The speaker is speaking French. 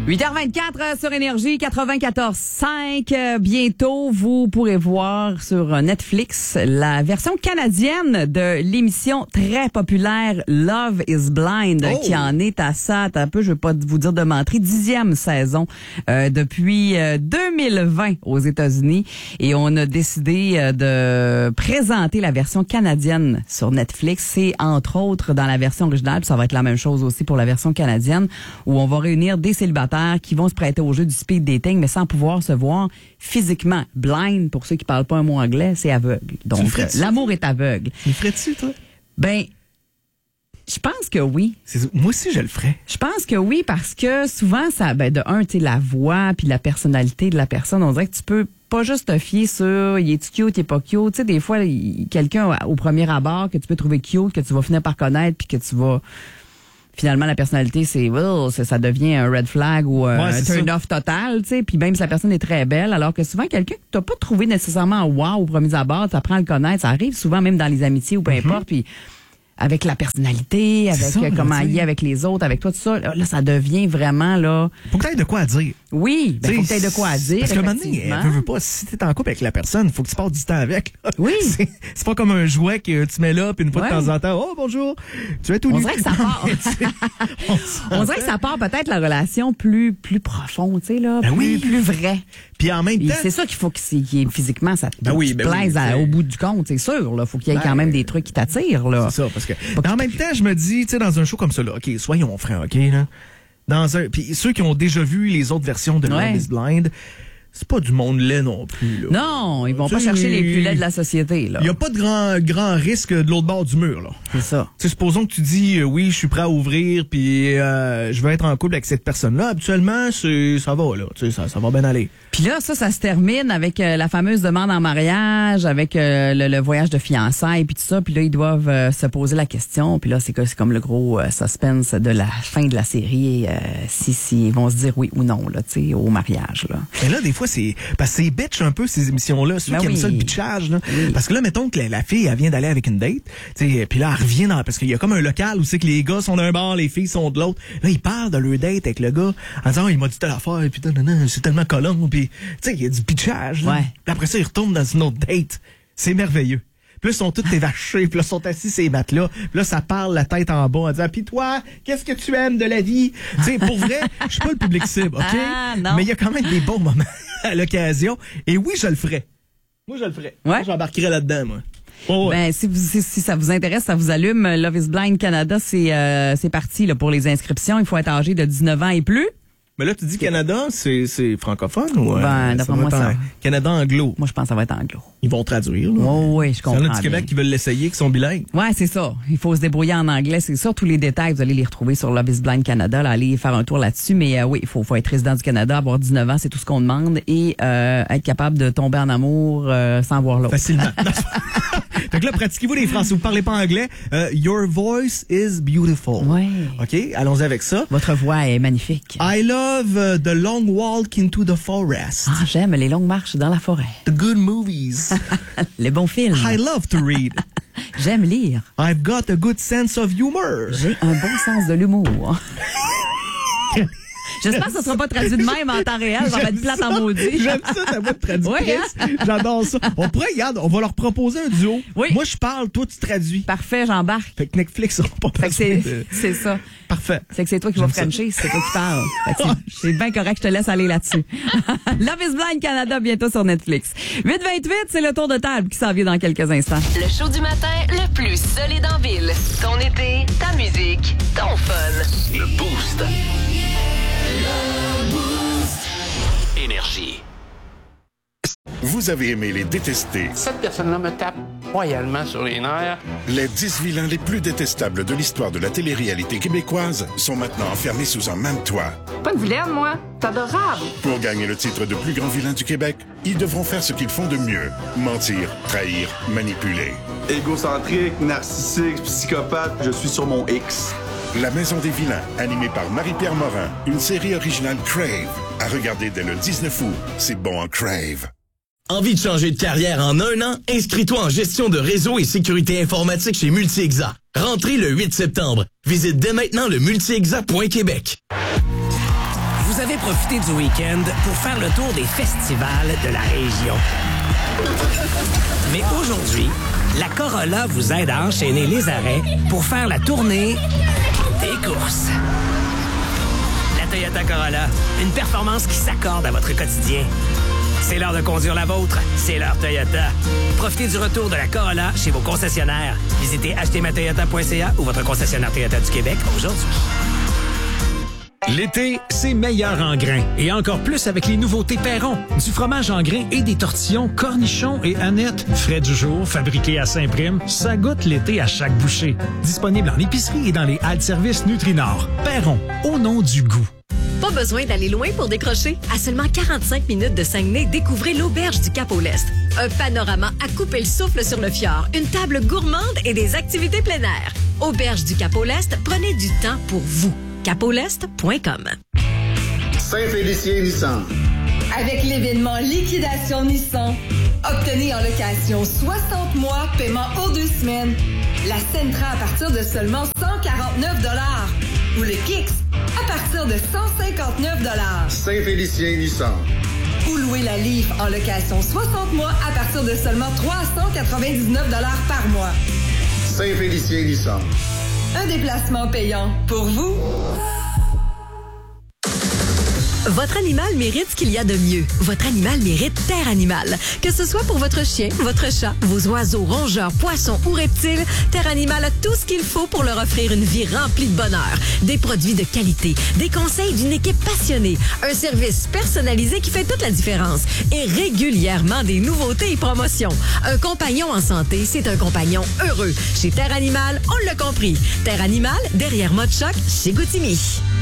8h24 sur Énergie 94.5. Bientôt, vous pourrez voir sur Netflix la version canadienne de l'émission très populaire Love is Blind, qui en est à ça, un peu, je veux pas vous dire de mentir, 10e saison depuis 2020 aux États-Unis. Et on a décidé de présenter la version canadienne sur Netflix. C'est entre autres dans la version originale, puis ça va être la même chose aussi pour la version canadienne, où on va réunir des célibataires qui vont se prêter au jeu du speed dating, mais sans pouvoir se voir physiquement. Blind, pour ceux qui parlent pas un mot anglais, c'est aveugle. Donc, l'amour est aveugle. Tu le ferais-tu, toi? Ben, je pense que oui. Moi aussi, je le ferais. Je pense que oui, parce que souvent, ça, de un, tu sais, la voix puis la personnalité de la personne, on dirait que tu peux pas juste te fier sur il est-tu cute, il est pas cute. Tu sais, des fois, quelqu'un au premier abord que tu peux trouver cute, que tu vas finir par connaître puis que tu vas... Finalement, la personnalité, ça devient un red flag ou un turn-off total, tu sais. Puis même si la personne est très belle, alors que souvent, quelqu'un que t'as pas trouvé nécessairement wow au premier abord, tu apprends à le connaître, ça arrive souvent même dans les amitiés ou peu importe, puis avec la personnalité, avec comment il est avec les autres, avec toi, tout ça, là, ça devient vraiment, là... Faut que t'aies de quoi à dire. Oui, faut que t'aies de quoi à dire, parce que maintenant, veux pas, si t'es en couple avec la personne, faut que tu passes du temps avec. Là. Oui. C'est pas comme un jouet que tu mets là, puis une fois de temps en temps, oh, bonjour, tu es tout nu. On dirait que ça part. On dirait que ça part peut-être la relation plus profonde, tu sais, là, plus vrai. Puis en même temps... C'est ça qu'il faut physiquement, ça te plaise au bout du compte, c'est sûr, là. Faut qu'il y ait quand même des trucs qui t'attirent, là. C'est ça, parce que en même temps, je me dis, tu sais, dans un show comme ça, là, OK, soyons francs, OK, là. Puis ceux qui ont déjà vu les autres versions de Love is Blind, c'est pas du monde laid non plus. Là. Non, ils vont pas chercher les plus laids de la société. Il n'y a pas de grand risque de l'autre bord du mur. Là. C'est ça. T'sais, supposons que tu dis oui, je suis prêt à ouvrir, puis je vais être en couple avec cette personne-là. Habituellement, ça va, là. Ça va bien aller. Puis là, ça se termine avec la fameuse demande en mariage, avec le voyage de fiançailles, puis tout ça. Puis là, ils doivent se poser la question. Puis là, c'est comme le gros suspense de la fin de la série, si ils vont se dire oui ou non là, au mariage. Là. Mais là, des fois, parce que c'est bitch un peu ces émissions-là, ceux qui aiment ça le bitchage. Là. Oui. Parce que là, mettons que la fille, elle vient d'aller avec une date, puis là, elle revient parce qu'il y a comme un local où c'est que les gars sont d'un bord, les filles sont de l'autre. Là, ils parlent de leur date avec le gars en disant, il m'a dit telle affaire, puis c'est tellement collant, puis il y a du bitchage. Là. Ouais. Puis après ça, ils retournent dans une autre date. C'est merveilleux. Puis là, ils sont tous évachés, puis là, ils sont assis ces matelas. Puis là, ça parle la tête en bas en disant, puis toi, qu'est-ce que tu aimes de la vie? Tu sais, pour vrai, je suis pas le public cible, OK? Mais il y a quand même des bons moments à l'occasion. Et oui, je le ferais. Moi, je le ferais. Ouais. Moi, j'embarquerais là-dedans, moi. Oh, ben, si ça vous intéresse, ça vous allume. Love is Blind Canada, c'est parti là, pour les inscriptions. Il faut être âgé de 19 ans et plus. Mais là, tu dis Canada, c'est francophone ou d'après moi, ça. Canada anglo. Moi, je pense que ça va être anglo. Ils vont traduire. Là. Oui, je comprends. Il y en a du Québec qui veulent l'essayer, qui sont bilingues. Ouais, c'est ça. Il faut se débrouiller en anglais. C'est ça, tous les détails, vous allez les retrouver sur Love is Blind Canada. Là, allez faire un tour là-dessus. Mais oui, il faut être résident du Canada, avoir 19 ans, c'est tout ce qu'on demande. Et être capable de tomber en amour sans voir l'autre. Facilement. Donc là, pratiquez-vous les phrases. Si vous parlez pas anglais, your voice is beautiful. Oui. OK, allons-y avec ça. Votre voix est magnifique. I love the long walk into the forest. Ah, j'aime les longues marches dans la forêt. The good movies. Les bons films. I love to read. J'aime lire. I've got a good sense of humor. J'ai un bon sens de l'humour. J'espère que ça ne sera pas traduit de même en temps réel. Ça va être plate en maudit. J'aime ça, ta voix de traductrice. Oui, hein? J'adore ça. On pourrait, regarde, on va leur proposer un duo. Oui. Moi, je parle, toi, tu traduis. Parfait, j'embarque. Fait que Netflix n'aura pas besoin c'est ça. Parfait. C'est que c'est toi qui vas frencher, c'est toi qui parles. C'est bien correct, je te laisse aller là-dessus. Love is Blind Canada, bientôt sur Netflix. 8h28, c'est le tour de table qui s'en vient dans quelques instants. Le show du matin le plus solide en ville. Ton été, ta musique, ton fun. Le Boost. Énergie. Vous avez aimé les détester. Cette personne-là me tape royalement sur les nerfs. Les 10 vilains les plus détestables de l'histoire de la télé-réalité québécoise sont maintenant enfermés sous un même toit. Pas une vilaine, moi. C'est adorable. Pour gagner le titre de plus grand vilain du Québec, ils devront faire ce qu'ils font de mieux. Mentir, trahir, manipuler. Égocentrique, narcissique, psychopathe, je suis sur mon X. La Maison des vilains, animée par Marie-Pierre Morin, une série originale Crave. À regarder dès le 19 août. C'est bon en Crave. Envie de changer de carrière en un an? Inscris-toi en gestion de réseau et sécurité informatique chez Multi-Exa. Rentrez le 8 septembre. Visite dès maintenant le multiexa.québec. Vous avez bien profiter du week-end pour faire le tour des festivals de la région. Mais aujourd'hui, la Corolla vous aide à enchaîner les arrêts pour faire la tournée des courses. La Toyota Corolla, une performance qui s'accorde à votre quotidien. C'est l'heure de conduire la vôtre, c'est l'heure Toyota. Profitez du retour de la Corolla chez vos concessionnaires. Visitez achetezmatoyota.ca ou votre concessionnaire Toyota du Québec aujourd'hui. L'été, c'est meilleur en grains. Et encore plus avec les nouveautés Perron. Du fromage en grains et des tortillons, cornichons et anettes. Frais du jour, fabriqués à Saint-Prime. Ça goûte l'été à chaque bouchée. Disponible en épicerie et dans les haltes-services Nutri-Nord. Perron, au nom du goût. Pas besoin d'aller loin pour décrocher. À seulement 45 minutes de Saguenay, découvrez l'Auberge du Cap-au-Lest. Un panorama à couper le souffle sur le fjord, une table gourmande et des activités plein air. Auberge du Cap-au-Lest, prenez du temps pour vous. capolest.com. Saint-Félicien Nissan. Avec l'événement Liquidation Nissan, obtenez en location 60 mois, paiement aux 2 semaines. La Sentra à partir de seulement 149 $. Ou le Kicks à partir de 159 $. Saint-Félicien Nissan. Ou louer la Leaf en location 60 mois à partir de seulement 399 $ par mois. Saint-Félicien Nissan. Un déplacement payant pour vous. Votre animal mérite ce qu'il y a de mieux. Votre animal mérite Terre Animal. Que ce soit pour votre chien, votre chat, vos oiseaux, rongeurs, poissons ou reptiles, Terre Animal a tout ce qu'il faut pour leur offrir une vie remplie de bonheur. Des produits de qualité, des conseils d'une équipe passionnée, un service personnalisé qui fait toute la différence et régulièrement des nouveautés et promotions. Un compagnon en santé, c'est un compagnon heureux. Chez Terre Animal, on l'a compris. Terre Animal, derrière Mode Choc, chez Goutimi.